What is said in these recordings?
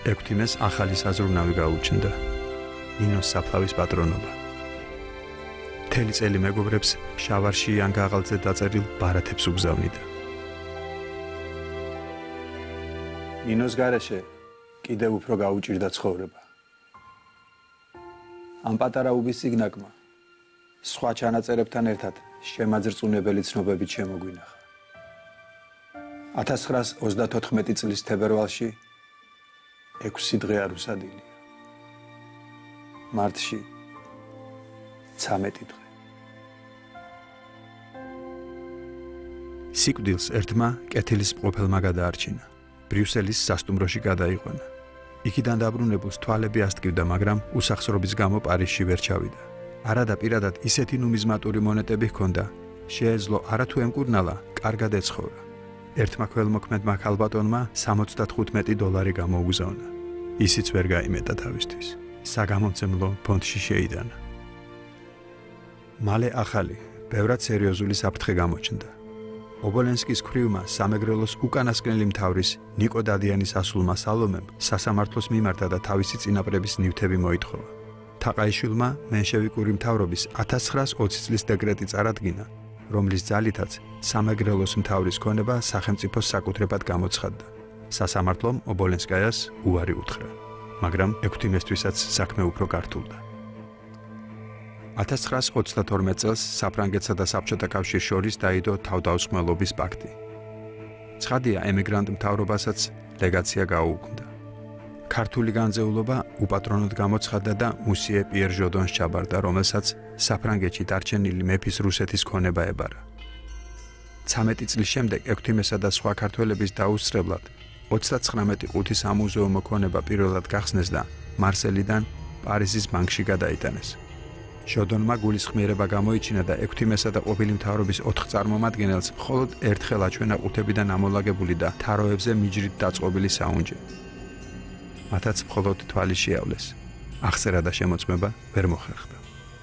ექვთიმეს ახალი საზრუნავი გაუჩნდა. ნინოს საფლავის პატრონობა. მთელი წელი მეგობრებს შავარში ან გაღალზე დაწერილ ბარათებს უგზავნიდა. ნინოს გარეშე კიდევ უფრო გაუჭირდა ცხოვრება. ამ პატარა უბის სიგნაკმა სხვა ჩანაწერებთან ერთად შემაძრწუნებელი ცნობებით შემოგვინახა. 1934 წლის თებერვალში 6 დღე არ უსადილია. მარტში 13 დღე. სიკვდილს ერთმა კეთილის მყოფელმა გადაარჩინა. ბრიუსელის სასტუმროში გადაიყვანა. იქიდან დაბრუნებულს თვალები ასტკივდა, მაგრამ უსახსრობის გამო პარიზში ვერ ჩავიდა. არადა პირადად ისეთი ნუმიზმატური მონეტები ჰქონდა, შეეძლო არათუ ემკურნალა, კარგად ეცხოვრა. ერთმა ქველმოქმედმა ქალბატონმა $75 გამოუგზავნა. ისიც ვერ გაიმეტა თავისთვის. საგამომცემლო ფონდში შეიდანა. მალე ახალი, ბევრად სერიოზული საფრთხე გამოჩნდა. ობოლენსკის ქვრივმა სამეგრელოს უკანასკნელი მთავრის ნიკო დადიანის ასულმა სალომემ სასამართლოს მიმართა და თავისი წინაპრების ნივთები მოითხოვა. თაყაიშვილმა მენშევიკური მთავრობის 1920 წლის დეკრეტი წარადგინა, რომლის ძალითაც სამეგრელოს მთავრის ქონება სახელმწიფოს საკუთრებად გამოცხადდა. სასამართლომ ობოლენსკაიას უარი უთხრა, მაგრამ ექვთიმესთვისაც საქმე უფრო გართულდა. 1932 წელს საფრანგეთსა და საბჭოთა კავშირს შორის დაიდო თავდაუსხმელობის პაქტი. ცხადია, ემიგრანტ მთავრობასაც ლეგაცია გაუუქმდა. ქართული განძეულობა უპატრონოდ გამოცხადდა და მუსიე პიერ ჟოდონს ჩაბარდა, რომელსაც საფრანგეთში დარჩენილი მეფის რუსეთის ქონება ებარა. 13 წლის შემდეგ ექვთიმესა და სხვა ქართველების დაუსწრებლად 39 ყუთის ამუზეუმო ქონება პირველად გახსნეს და მარსელიდან პარიზის ბანკში გადაიტანეს. ჟოდონმა გულისხმიერება გამოიჩინა და ექვთიმესა და ყოფილი მთავრობის 4 წარმომადგენელს მხოლოდ ერთხელ აჩვენა ყუთებიდან ამოლაგებული და თაროებზე მიჯრით დაწყობილი საუნჯე. მათაც მხოლოდ თვალი შეავლეს. აღწერა და შემოწმება ვერ მოხერხდა.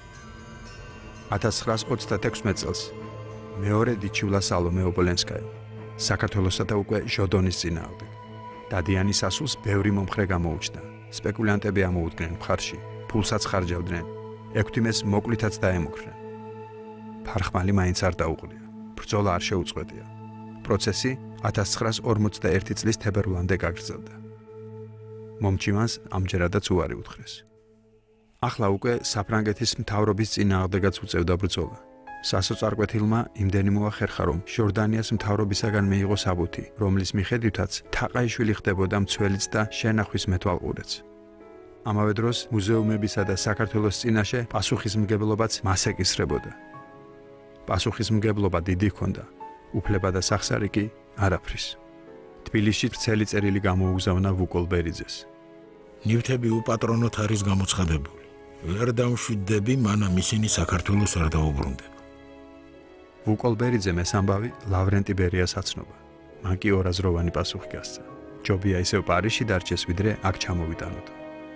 1936 წელს მეორე დიჩივლა სალომე ობოლენსკაია, საქართველოსა და უკვე ჟოდონის წინააღმდეგ. დადიანის ასულს ბევრი მომხრე გამოუჩნდა. სპეკულანტები ამოუდგნენ მხარში, ფულსაც ხარჯავდნენ. ექვთიმეს მოკლითაც დაემუქრნენ. ფარხმალი მაინც არ დაუყრია. ბრძოლა არ შეუწყვეტია. პროცესი 1941 წლის თებერვლამდე გაგრძელდა. მომჩივანს ამჯერადაც უარი უთხრეს. ახლა უკვე საფრანგეთის მთავრობის წინააღმდეგაც უწევდა ბრძოლა. სასოწარკვეთილმა იმდენი მოახერხა, რომ ჟორდანიას მთავრობისაგან მიიღო საბუთი, რომლის მიხედვითაც თაყაიშვილი ხდებოდა მცველიც და შენახვის მეთვალყურეც. ამავე დროს მუზეუმებისა და საქართველოს წინაშე პასუხისმგებლობაც მას ეკისრებოდა. პასუხისმგებლობა დიდი ჰქონდა, უფლება და სახსარი კი არაფრის. თბილისში ვრცელი წერილი გამოუგზავნა ვუკოლბერიძეს. ნივთები უპატრონოდ არის გამოცხადებული. ვერ დავშვიდდები, მანამ ისინი საქართველოს არ დაუბრუნდება. ვუკოლბერიძემ ეს ამბავი ლავრენტი ბერიას აცნობა. მან კი ორაზროვანი პასუხი გასცა. ჯობია ისევ პარიზში დარჩეს, ვიდრე აქ ჩამოვიტანოთ.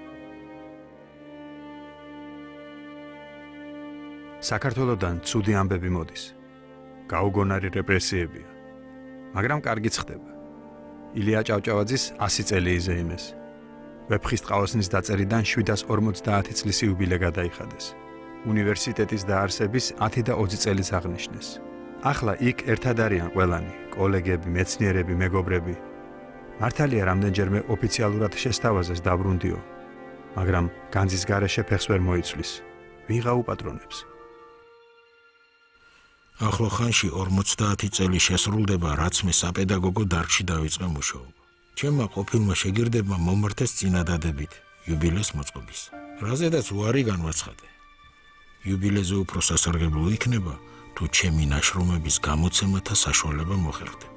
საქართველოდან ცუდი ამბები მოდის. გაუგონარი რეპრესიებია. მაგრამ კარგიც ხდება. ილია ჭავჭავაძის 100 წელი იზეიმეს. ვეფხის ტყაოსნის დაწერიდან 750 წლის იუბილე გადაიხადეს. უნივერსიტეტის დაარსების 10 და 20 წელიც აღნიშნეს. ახლა იქ ერთად არიან ყველანი, კოლეგები, მეცნიერები, მეგობრები. მართალია რამდენჯერმე ოფიციალურად შესთავაზეს დაბრუნდიო, მაგრამ განძის გარეშე ფეხს ვერ მოიცვლის. ვინ გაუპატრონებს? ახლო ხანში 50 წელი შესრულდება, რაც მე საპედაგოგო დარგში დავიწყე მუშაობა. ჩემმა ყოფილმა შეგირდებმა მომართეს წინადადებით იუბილეს მოწყობის, რაზედაც უარი განვაცხადე. იუბილეზე უფრო სასარგებლო იქნება, თუ ჩემი ნაშრომების გამოცემათა საშუალება მოხერხდება.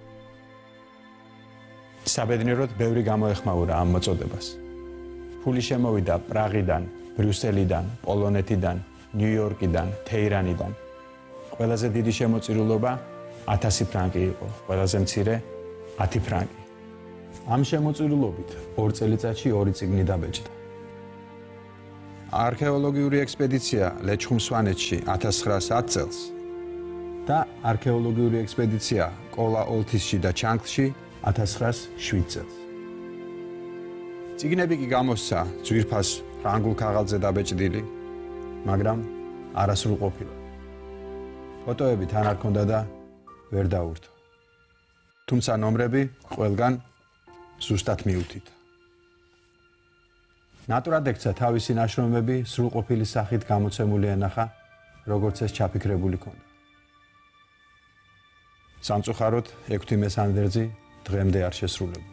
საბედნიეროდ ბევრი გამოეხმაურა ამ მოწოდებას. ფული შემოვიდა პრაღიდან, ბრიუსელიდან, პოლონეთიდან, ნიუ-იორკიდან, თეირანიდან. ყველაზე დიდი შემოწირულობა 1000 ფრანკი იყო, ყველაზე მცირე 10 ფრანკი. ამ შემოწირულობით 2 წელიწადში 2 წიგნი დაბეჭდა. არქეოლოგიური ექსპედიცია ლეჩხუმ-სვანეთში 1910 წელს და არქეოლოგიური ექსპედიცია კოლა-ოლთისში და ჩანგლში 1907 წელს. წიგნები კი გამოსცა ძვირფას ფრანგულ ქაღალდზე დაბეჭდილი, მაგრამ არასრულ ყოფილა. ფოტოები თან არ ქონდა და ვერ დაურთო. თუმცა ნომრები ყველგან ზუსტად მიუთითა. ნატურად ექცა თავისი ნაშრომები სრულყოფილი სახით გამოცემული ენახა, როგორც ეს ჩაფიქრებული ქონდა. სამწუხაროდ 6 მესანდერძი დღემდე არ შესრულებულა.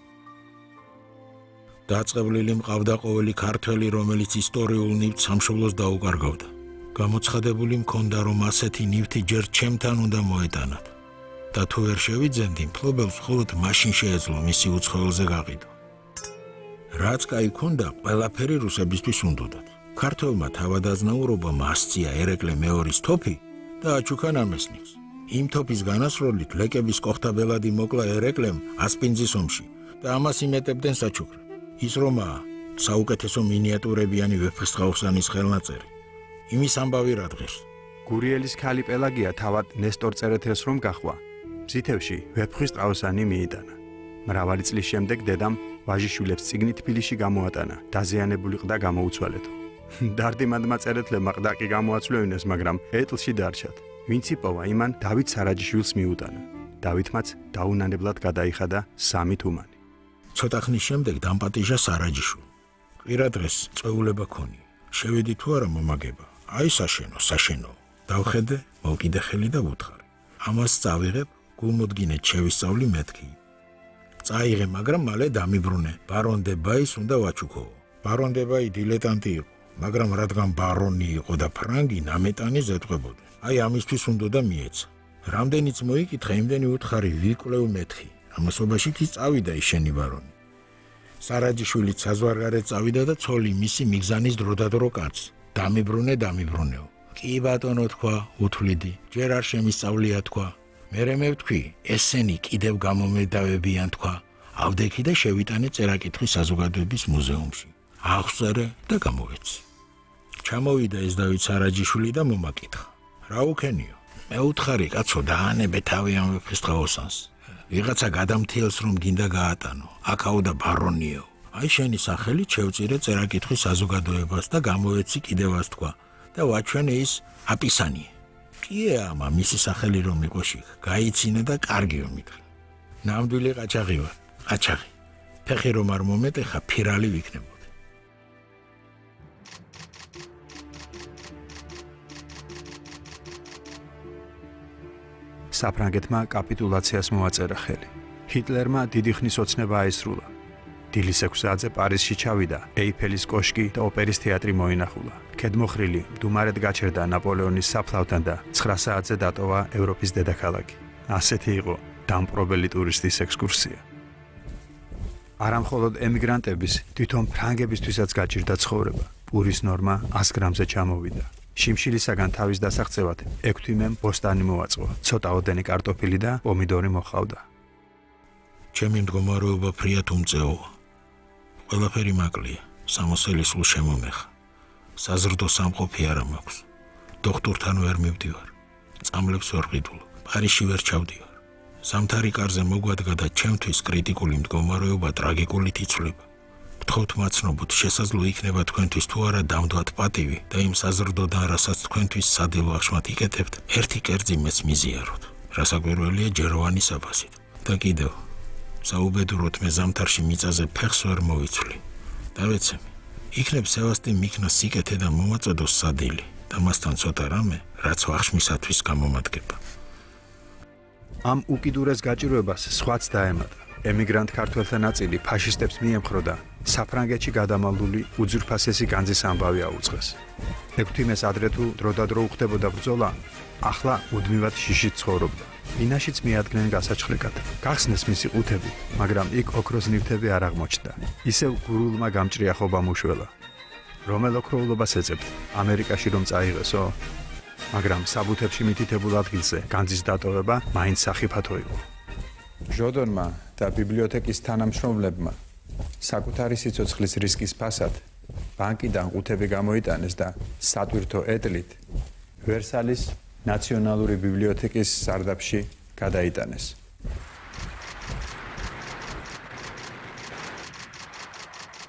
დაწყევლილი მყავდა ყოველი ქართველი, რომელიც ისტორიულ ნივთს სამშობლოს დაუკარგავდა. გამოცხადებული მქონდა, რომ ასეთი ნივთი ჯერ ჩემთან უნდა მოეტანათ. და თუ ვერ შევიძენდი, მფლობელს მხოლოდ მაშინ შეეძლო მისი უცხოელზე გაყიდვა. რაც კაი ქონდა, ყველაფერი რუსებისთვის უნდოდათ. ქართველმა თავადაზნაურობამ ასწია ერეკლე მეორის თოფი და აჩუქა ნამესნიკს. იმ თოფის განასროლით ლეკების კოხტაბელადი მოკლა ერეკლემ ასპინძის ომში და ამას იმეტებდნენ საჩუქრად. ის რომაა საუკეთესო მინიატურებიანი ვეფხისტყაოსანის ხელნაწერი. იმის ამბავი რა დღეს. გურიელის ქალი პელაგია თავად ნესტორ წერეთელს რომ გახვა. მზითევში ვეფხისტყაოსანი მიიტანა. მრავალი წლის შემდეგ დედამ ვაჟიშვილებს წიგნი თბილისში გამოატანა. დაზიანებული ყდა გამოუცვალეთო. დარდიმანდმა წერეთლებმა ყდა კი გამოაცვლევინეს, მაგრამ ეტლში დარჩათ. ვინც იპოვა იმან დავით სარაჯიშვილს მიუტანა. დავითმაც დაუნანებლად გადაიხადა 3 თუმანი. ცოტა ხნის შემდეგ დამპატიჟა სარაჯიშვილი. კვირა დღეს წვეულება ქონი. შევიდი თუ არა მომაგება. აი საშენო. დავხედე, მოვკიდე ხელი და ვუთხარი. ამას წავიღებ, გულმოდგინედ შევისწავლი მეთქი. წაიღე, მაგრამ მალე დამიბრუნე. ბარონ დე ბაის უნდა ვაჩუქო. ბარონ დე ბაი დილეტანტი იყო, მაგრამ რადგან ბარონი იყო და ფრანგი, ნამეტანი ზეთყვებოდა. აი ამისთვის უნდა და მიეცა. რამდენიც მოიკითხე, იმდენი უთხარი ვიკლევ მეთქი. ამასობაში კი წავიდა ისენი ბარონი. სარაჯიშვილიც საზღვარგარეთ წავიდა და ცოლი მისი მიგზანის დროდადრო კაც. დამიბრუნეო. კი ბატონო თქვა, უთვლიდი. ჯერ არ შემისწავლია თქვა. მერე მე ვთქვი, ესენი კიდევ გამომედავებიან თქვა. ავდექი და შევიტანე წერაკითხვის საზოგადოების მუზეუმში. აღწერე და გამოვეცი. ჩამოვიდა ეს დავით სარაჯიშვილი და მომაკითხა. რა უქენიო? მე უთხარი, კაცო, დაანებე თავი ამ ვეფხისტყაოსანს. ვიღაცა გადამთიელს რომ გინდა გაატანო. აქაო და ბარონიო. აი შენი სახელით შევწირე წერაკითხვის საზოგადოებას და გამოვეცი კიდევაც თქვა. და ვაჩვენე ის აპისანია. კია ამა მისი სახელი რომ იყო შიგ. გაიცინე და კარგიო მითხრა. ნამდვილი ყაჩაღი ვარ. ყაჩაღი. ფეხი რომ არ მომეტეხა, ფირალი ვიქნებოდი. საფრანგეთმა კაპიტულაციას მოაწერა ხელი. ჰიტლერმა დიდი ხნის ოცნება აისრულა. დილის 6-ზე პარიზში ჩავიდა, ეიფელის კოშკი და ოპერის თეატრი მოინახულა. ქედმოხრილი მდუმარედ გაჩერდა ნაპოლეონის საფლავთან და 9 საათზე დატოვა ევროპის დედაქალაქი. ასეთი იყო დამპყრობელი ტურისტის ექსკურსია. არა მხოლოდ ემიგრანტების, თვითონ ფრანგებისთვისაც გაჭირდა ცხოვრება. პურის ნორმა 100 გრამზე ჩამოვიდა. შიმშილისაგან თავის დასაღწევად 6 თვიმემ ბოსტანი მოაწყო. ცოტა ოდენი კარტოფილი და პომიდორი მოხავდა. ჩემი მდგომარეობა ფრიად უმწეოა. ყველაფერი მაკლია, სამოსელი სულ შემომეხა. საზრდო სამყოფი არ მაქვს. დოქტორთან ვერ მივდივარ. წამლებს ვერ ყიდულ. პარიზში ვერ ჩავდივარ. ზამთარი კარზე მოგვადგა და ჩემთვის კრიტიკული მდგომარეობა ტრაგიკულით იცვლება. გთხოვთ მაცნობოთ, შესაძლო იქნება თქვენთვის თუ არა დამდვათ პატივი და იმ საზრდოდან, რასაც თქვენთვის სადილო აღშმათ იკეთებთ, ერთი კერძი მეც მიზიაროთ. რასაკვირველია ჯეროვანი საფასით. და კიდევ საუბედუროთ მე ზამთარში მიწაზე ფეხს ვერ მოვიცვლი. დავეცემი. იქნებ სევასტი მიქნა სიკეთე და მომაწოდოს სადილი და მასთან ცოტა რამე, რაც ვახშმისათვის გამომადგება. ამ უკიდურეს გაჭირვებას სხვაც დაემატა. ემიგრანტ ქართველთა ნაწილი ფაშისტებს მიემხრო და საფრანგეთში გადამალული უძვირფასესი განძის ამბავი აუწყეს. 6 თვიმეს ადრე თუ დროდადრო უხდებოდა ბრძოლა, ახლა მუდმივად შიშით ცხოვრობდა. ინაშიც მიადგნენ გასაჩხრეკად. გახსნეს მისი ყუთები, მაგრამ იქ ოქროს ნივთები არ აღმოჩნდა. ისევ გურულმა გამჭრია ხობამ უშველა. რომელ ოქროულობას ეძებთ? ამერიკაში რომ წაიღესო? მაგრამ საბუთებში მითითებულ ადგილზე განძის დატოვება მაინც სახიფათო იყო. ჟოდონმა და ბიბლიოთეკის თანამშრომლებმა საკუთარი სიცოცხლის რისკის ფასად ბანკიდან ყუთები გამოიტანეს და სატვირთო ეტლით ვერსალის ნაციონალური ბიბლიოთეკის სარდაფში გადაიტანეს.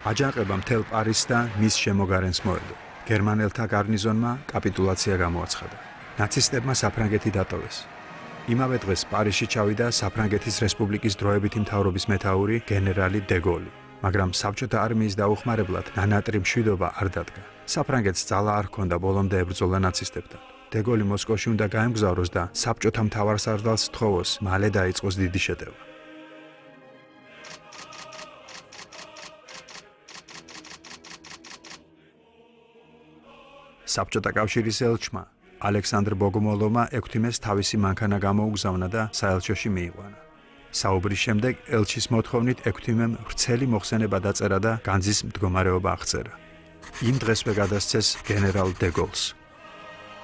აჯანყება მთელ პარიზს და მის შემოგარენს მოედო. გერმანელთა გარნიზონმა კაპიტულაცია გამოაცხადა. ნაცისტებმა საფრანგეთი დატოვეს. იმავე დღეს პარიზში ჩავიდა საფრანგეთის რესპუბლიკის დროებითი მთავრობის მეთაური გენერალი დე გოლი. მაგრამ საბჭოთა არმიის დაუხმარებლად ნანატრი მშვიდობა არ დადგა. საფრანგეთს ძალა არ ჰქონდა ბოლომდე ებრძოლა ნაცისტებთან. დე გოლი მოსკოვში უნდა გაემგზავროს და საბჭოთა მთავარსარდალს სთხოვოს, მალე დაიწყოს დიდი შეტევა. საბჭოთა კავშირის ელჩმა ალექსანდრ ბოგომოლოვმა ექვთიმეს თავისი მანქანა გამოუგზავნა და საელჩოში მიიყვანა. საუბრის შემდეგ ელჩის მოთხოვნით ექვთიმემ ვრცელი მოხსენება დაწერა და განძის მდგომარეობა აღწერა. იმ დღესვე გადასცეს გენერალ დე გოლს.